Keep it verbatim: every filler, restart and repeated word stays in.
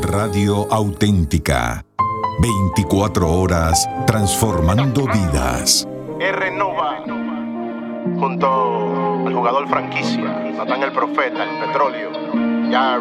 Radio Auténtica. veinticuatro horas transformando vidas. R Nova, junto al jugador franquicia, Natán el Profeta, el Petróleo, ya